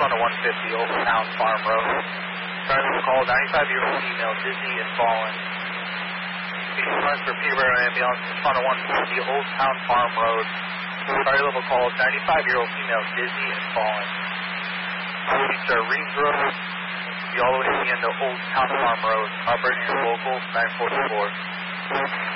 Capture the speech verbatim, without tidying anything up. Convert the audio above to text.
front of one fifty Old Town Farm Road. Starting the call, ninety-five-year-old female, dizzy and fallen. eighty-one for Peterborough ambulance in front of one fifty Old Town Farm Road. Priority level call, ninety-five-year-old female, dizzy and fallen. Reach our Reeves Road. Be all the way to the end of Old Town Farm Road. Operating your local nine forty-four.